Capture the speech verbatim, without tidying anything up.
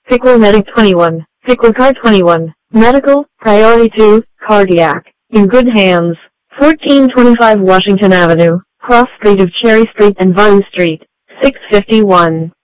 Pickle Medic twenty-one, Pickle Car twenty-one, Medical, Priority two, Cardiac, in good hands. fourteen twenty-five Washington Avenue, cross street of Cherry Street and Vine Street, six fifty-one.